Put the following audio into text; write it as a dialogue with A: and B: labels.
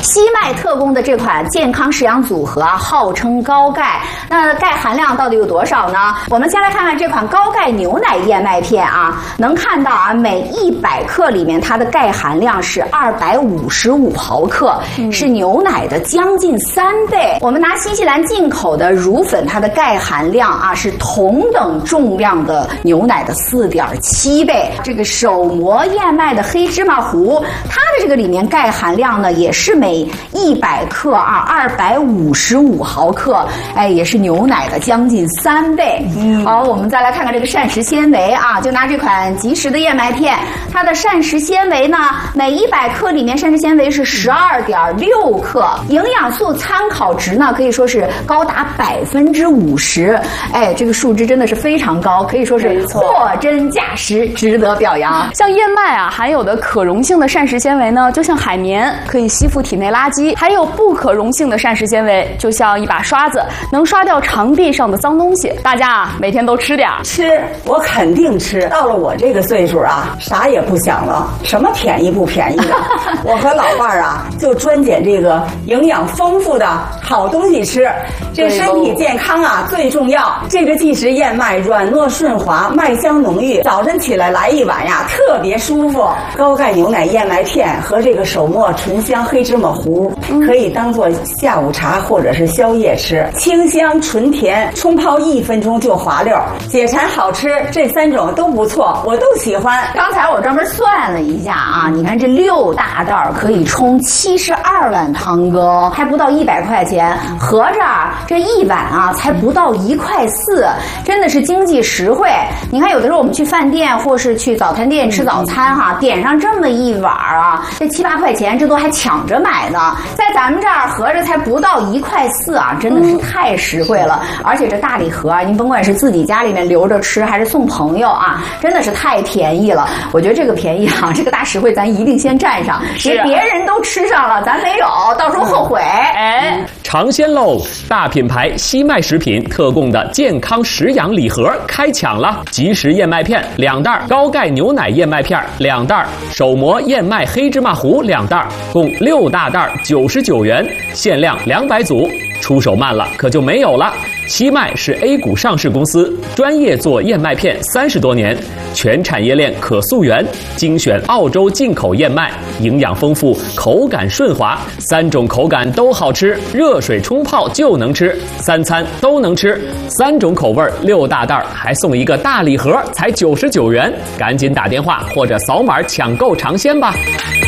A: 西麦特供的这款健康食养组合啊，号称高钙。那钙含量到底有多少呢？我们先来看看这款高钙牛奶燕麦片啊，能看到啊，每100克里面它的钙含量是255毫克，是牛奶的将近3倍。我们拿新西兰进口的乳粉，它的钙含量啊是同等重量的牛奶的4.7倍。这个手磨燕麦的黑芝麻糊，它的这个里面钙含量呢也是每100克啊255毫克，哎，也是牛奶的将近3倍。好，我们再来看看这个膳食纤维啊，就拿这款即食的燕麦片，它的膳食纤维呢，每100克里面膳食纤维是12.6克，营养素参考值呢可以说是高达50%，哎，这个数值真的是非常高，可以说是货真价实，值得表扬。
B: 像燕麦啊含有的可溶性的膳食纤维呢，就像海绵，可以吸附体内垃圾；还有不可溶性的膳食纤维，就像一把刷子，能刷掉肠壁上的脏东西。大家啊，每天都吃点儿。
C: 吃，我肯定吃。到了我这个岁数啊，啥也不想了，什么便宜不便宜的，我和老伴儿啊，就专捡这个营养丰富的好东西吃。这身体健康啊最重要。这个即食燕麦软糯顺滑，麦香浓郁，早晨起来来一碗呀，特别舒服。高钙牛奶燕麦片和这个手磨醇香黑芝麻糊，可以当做下午茶或者是宵夜吃，清香纯甜，冲泡1分钟就滑溜，解馋好吃，这3种都不错，我都喜欢。
A: 刚才我专门算了一下啊，你看这6大袋可以冲72碗汤羹，还不到100块钱，合着这1碗啊才不到1.4块，真的是经济实惠。你看有的时候我们去饭店或是去早餐店吃早餐哈，点上这么一碗啊，这7、8块钱，这都还抢着买呢。在咱们这儿合着才不到1.4块啊，真的是太实惠了。而且这大礼盒啊，您甭管是自己家里面留着吃，还是送朋友啊，真的是太便宜了。我觉得这个便宜啊，这个大实惠咱一定先占上，别人都吃上了，咱没有，到时候后悔。
B: 哎，
D: 尝鲜喽！大品牌西麦食品特供的健康食养礼盒开抢了，即食燕麦片2袋，高钙牛奶燕麦片2袋，手磨燕麦黑芝麻糊2袋，共6大袋，99元，限量200组。出手慢了可就没有了。西麦是 A 股上市公司，专业做燕麦片30多年，全产业链可溯源，精选澳洲进口燕麦，营养丰富，口感顺滑，3种口感都好吃，热水冲泡就能吃，3餐都能吃，3种口味6大袋，还送一个大礼盒，才99元，赶紧打电话或者扫码抢购尝鲜吧。